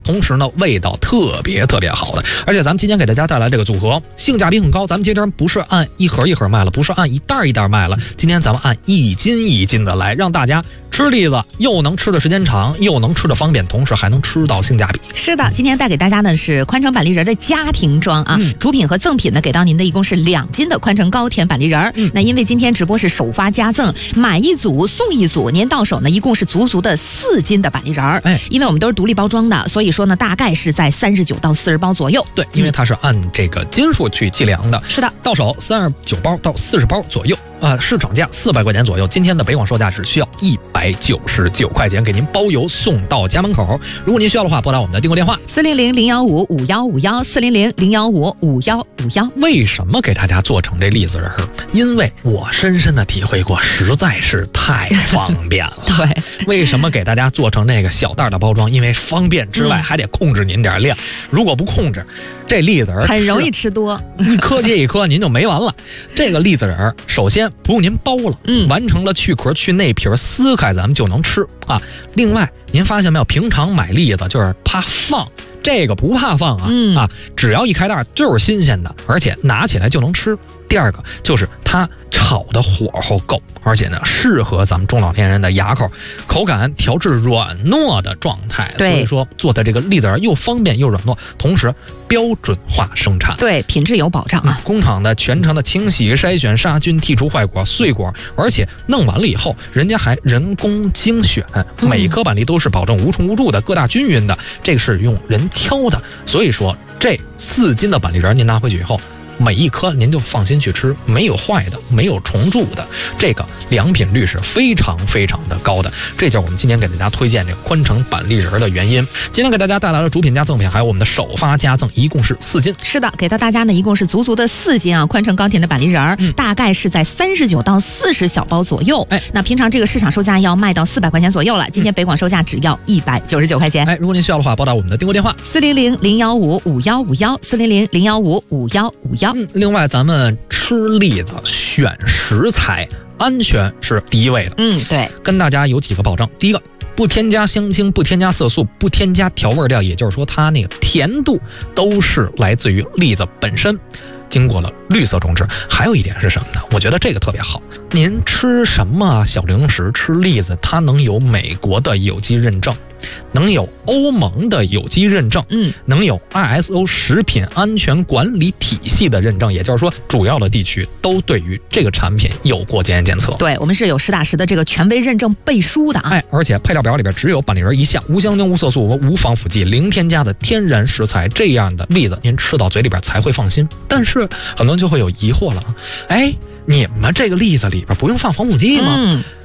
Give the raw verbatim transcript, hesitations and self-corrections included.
同时呢味道特别特别好的。而且咱们今天给大家带来这个组合性价比很高，咱们今天不是按一盒一盒卖了，不是按一袋一袋卖了，今天咱们按一斤一斤的来，让大家吃栗子又能吃的时间长，又能吃的方便，同时还能吃到性价比。 是的，今天带给大家呢是宽城板栗仁的家庭装啊，嗯、主品和赠品呢给到您的一共是两斤的宽城高甜板栗仁。嗯、那因为今天直播是首发加赠，买一组送一组，您到手呢一共是足足的四斤的板栗仁。哎，因为我们都是独立包装的，所以说呢大概是在三十九到四十包左右。 对，因为它是按这个斤数去计量的。 嗯、是的， 到手三十九包到四十包左右。啊、呃，市场价四百块钱左右，今天的北广售价只需要一百九十九块钱，给您包邮送到家门口。如果您需要的话，拨打我们的订购电话四零零零幺五五幺五幺四零零零幺五五幺五幺。 为什么给大家做成这栗子仁？因为我深深的体会过，实在是太方便了。 对， 为什么给大家做成那个小袋的包装？因为方便之外，嗯、还得控制您点量。如果不控制，这栗子仁很容易吃多， 一颗接一颗，您就没完了。这个栗子仁首先不用您包了，嗯，完成了去壳去内皮撕开，咱们就能吃啊。另外，您发现没有，平常买栗子就是怕放，这个不怕放啊，嗯、啊，只要一开袋就是新鲜的，而且拿起来就能吃。第二个就是它炒的火候够，而且呢适合咱们中老年人的牙口，口感调至软糯的状态。所以说做的这个栗子仁又方便又软糯，同时标准化生产， 对，品质有保障啊。 嗯、工厂的全程的清洗、筛选、杀菌、剔除坏果、碎果，而且弄完了以后，人家还人工精选，每一颗板栗都是保证无虫无蛀的、各大均匀的，这个是用人挑的。所以说这四斤的板栗仁您拿回去以后，每一颗您就放心去吃，没有坏的，没有虫蛀的，这个良品率是非常非常的高的。这就是我们今天给大家推荐这个宽城板栗仁的原因。今天给大家带来了主品加赠品，还有我们的首发加赠，一共是四斤。 是的，给到大家呢一共是足足的四斤啊，宽城高甜的板栗仁，嗯、大概是在三十九到四十小包左右。哎，那平常这个市场售价要卖到四百块钱左右了，今天北广售价只要一百九十九块钱。 哎，如果您需要的话，拨打我们的订购电话四零零零幺五五幺五幺四零零零幺五五幺五幺。 嗯，另外咱们吃栗子选食材，安全是第一位的。 嗯，对， 跟大家有几个保证。第一个，不添加香精，不添加色素，不添加调味料，也就是说它那个甜度都是来自于栗子本身，经过了绿色种植。还有一点是什么呢？我觉得这个特别好。您吃什么小零食，吃栗子，它能有美国的有机认证，能有欧盟的有机认证，嗯，能有 I S O 食品安全管理体系的认证，也就是说，主要的地区都对于这个产品有过检验检测。 对，我们是有实打实的这个权威认证背书的啊。 哎，而且配料表里边只有板栗仁一项，无香精、无色素、无防腐剂、零添加的天然食材，这样的栗子您吃到嘴里边才会放心。但是很多人就会有疑惑了，哎，你们这个栗子里边不用放防腐剂吗？嗯